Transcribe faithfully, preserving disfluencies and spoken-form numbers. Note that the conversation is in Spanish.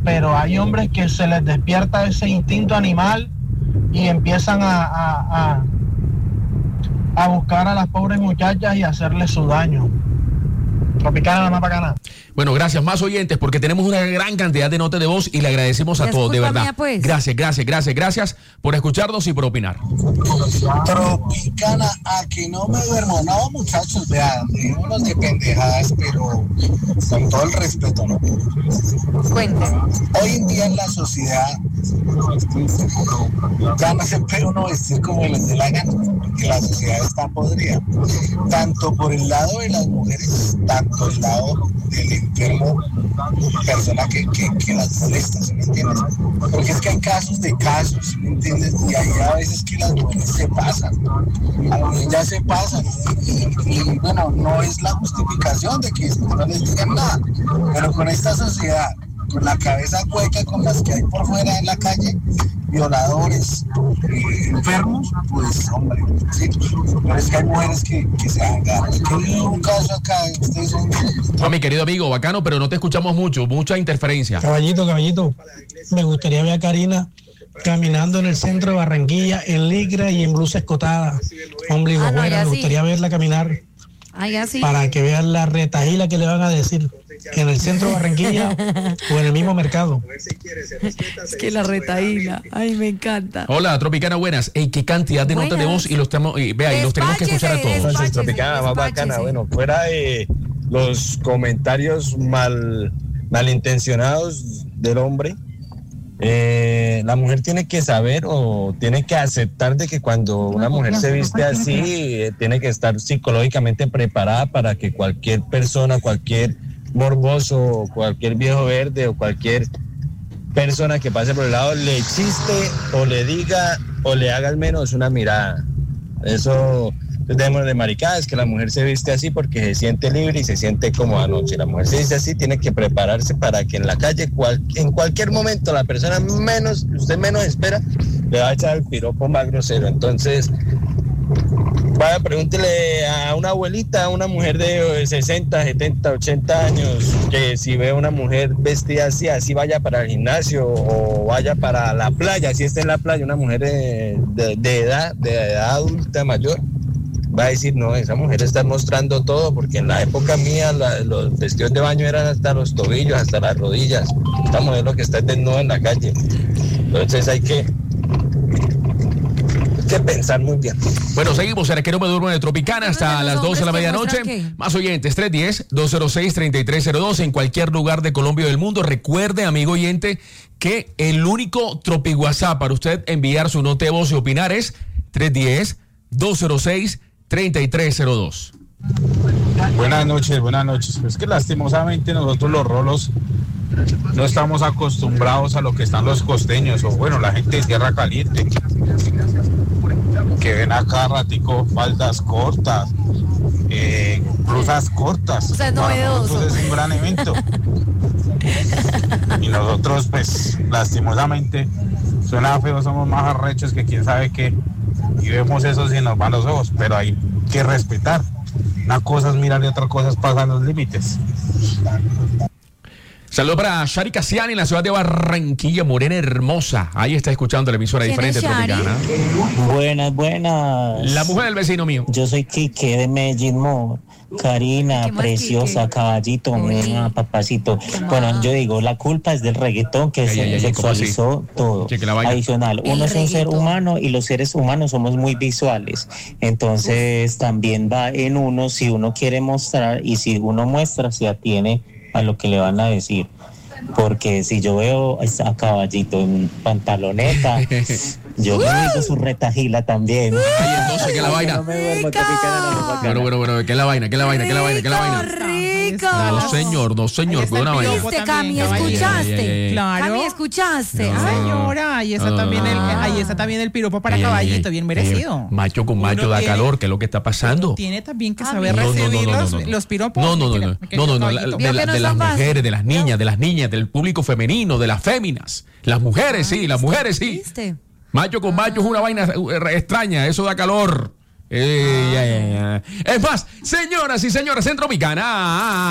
pero hay hombres que se les despierta ese instinto animal y empiezan a, a, a, a buscar a las pobres muchachas y hacerles su daño. Tropicana, la más bacana. Bueno, gracias. Más oyentes, porque tenemos una gran cantidad de notas de voz y le agradecemos a todos, de verdad. Mía, pues. Gracias, gracias, gracias, gracias por escucharnos y por opinar. Tropicana, a que no me duermo. No, muchachos, vean, unos de pendejadas, pero con todo el respeto, ¿no? Cuéntame. Hoy en día en la sociedad ya no se puede uno vestir como les dé la gana, porque la sociedad está podrida. Tanto por el lado de las mujeres, tanto el lado del enfermo, persona que, que, que las molesta, ¿sí me entiendes? Porque es que hay casos de casos, ¿sí me entiendes? Y hay a veces que las mujeres se pasan, ya se pasan, y, y, y bueno, no es la justificación de que no les digan nada, pero con esta sociedad, con la cabeza hueca con las que hay por fuera en la calle, violadores, eh, enfermos, pues hombre, sí, pero es que hay mujeres que, que se agarran. Un caso acá, ustedes son... No, mi querido amigo, bacano, pero no te escuchamos mucho, mucha interferencia. Caballito, caballito, me gustaría ver a Karina caminando en el centro de Barranquilla, en licra y en blusa escotada, ombligo Ah, no, fuera, me sí. gustaría verla caminar. Ah, ya sí. Para que vean la retajila que le van a decir en el centro de Barranquilla o en el mismo mercado. Es que la retaíla, ay, me encanta. Hola, Tropicana, buenas. Ey, qué cantidad de notas de voz y los tenemos, y, vea, y los tenemos que escuchar a todos. Entonces, Tropicana, más bacana. Bueno, fuera de los comentarios mal malintencionados del hombre, Eh, la mujer tiene que saber o tiene que aceptar de que cuando una mujer se viste así, eh, tiene que estar psicológicamente preparada para que cualquier persona, cualquier morboso, cualquier viejo verde o cualquier persona que pase por el lado le chiste o le diga o le haga al menos una mirada. Eso tenemos de maricadas, que la mujer se viste así porque se siente libre y se siente cómoda. No, si la mujer se viste así, tiene que prepararse para que en la calle, cual, en cualquier momento, la persona menos, usted menos espera, le va a echar el piropo más grosero. Entonces, vaya, pregúntele a una abuelita, a una mujer de sesenta, setenta, ochenta años, que si ve a una mujer vestida así, así vaya para el gimnasio o vaya para la playa, si está en la playa, una mujer de, de, de edad, de edad adulta mayor, va a decir, no, esa mujer está mostrando todo, porque en la época mía la, los vestidos de baño eran hasta los tobillos, hasta las rodillas. Esta mujer lo que está es desnuda en la calle. Entonces hay que, hay que pensar muy bien. Bueno, seguimos en el que no me duermo de Tropicana hasta las doce de la medianoche. Más oyentes, tres uno cero, dos cero seis, tres tres cero dos en cualquier lugar de Colombia o del mundo. Recuerde, amigo oyente, que el único Tropi WhatsApp para usted enviar su nota de voz y opinar es tres uno cero, dos cero seis, tres tres cero dos. Buenas noches, buenas noches. Es que lastimosamente nosotros los rolos no estamos acostumbrados a lo que están los costeños, o bueno, la gente de Tierra Caliente, que ven acá ratico faldas cortas, eh, blusas cortas. O sea, Para novedoso. nosotros es un gran evento. Y nosotros, pues, lastimosamente, suena feo, somos más arrechos que quién sabe qué, y vemos eso y nos van los ojos, pero hay que respetar. Una cosa es mirar y otra cosa es pasar los límites. Saludos para Shari Casiani en la ciudad de Barranquilla, morena hermosa. Ahí está escuchando la emisora diferente Tropicana. Buenas, buenas. La mujer del vecino mío. Yo soy Quique de Medellín More. Karina, ¿Qué más, preciosa, Quique? caballito, mua, papacito. Bueno, yo digo, la culpa es del reggaetón que Ay, se ay, ay, sexualizó ¿cómo así? todo. Cheque la vaina. Adicional, El uno es un ser reggaetón. humano y los seres humanos somos muy visuales. Entonces, también va en uno si uno quiere mostrar y si uno muestra, se atiene a lo que le van a decir. Porque si yo veo a Caballito en pantaloneta, yo me digo su retajila también. Ay, entonces, ¿qué es la vaina? No me duermo, Tropicana, no me bacana. Bueno, bueno, bueno, ¿qué es la vaina? ¿Qué es la vaina? ¿Qué es la vaina? ¿Qué es la vaina? Rico. No, señor, no, señor, fue una vaina. ¿Viste, Cami? Ay, ay, ay, ay, ¿Escuchaste? ay. Claro. Cami, ¿escuchaste? No. Ay, Señora, ahí está No, no, también no, el, no. ahí está también el piropo para Ay, ay, Caballito, ay. bien merecido. Eh, macho con macho Uno da tiene- calor, ¿qué es lo que está pasando? Tiene también que Ah, saber no, no, no, recibir no, no, los, no, no. los piropos. No, no, no, Mi no, querido- mi no, querido no, no, la- Caballito. de, Vio la- que no de es las tan fácil. mujeres, de las niñas, de las niñas, del público femenino, de las féminas. Las mujeres, sí, las mujeres, sí. ¿Viste? Macho con macho es una vaina eh, extraña, eso da calor. Eh, ya, ya, ya. Es más, señoras y señores, en Tropicana.